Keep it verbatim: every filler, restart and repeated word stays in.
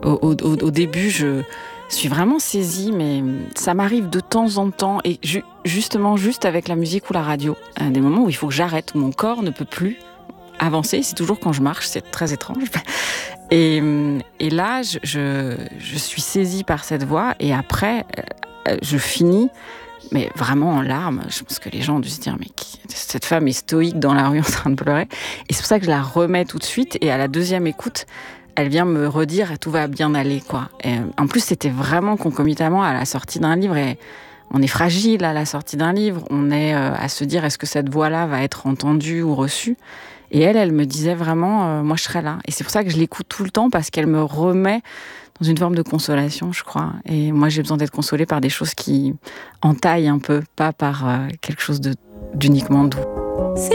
au, au, au début, je suis vraiment saisie, mais ça m'arrive de temps en temps, et ju- justement, juste avec la musique ou la radio, à des moments où il faut que j'arrête, où mon corps ne peut plus avancer. C'est toujours quand je marche, c'est très étrange. Et, et là, je, je, je suis saisie par cette voix, et après, je finis, mais vraiment en larmes. Je pense que les gens ont dû se dire, mais qui, cette femme est stoïque dans la rue en train de pleurer. Et c'est pour ça que je la remets tout de suite, et à la deuxième écoute, elle vient me redire, tout va bien aller, quoi. Et en plus, c'était vraiment concomitamment à la sortie d'un livre, et on est fragile à la sortie d'un livre. On est euh, à se dire, est-ce que cette voix-là va être entendue ou reçue? Et elle, elle me disait vraiment, euh, moi je serai là. Et c'est pour ça que je l'écoute tout le temps, parce qu'elle me remet dans une forme de consolation, je crois. Et moi, j'ai besoin d'être consolée par des choses qui entaillent un peu, pas par euh, quelque chose de, d'uniquement doux.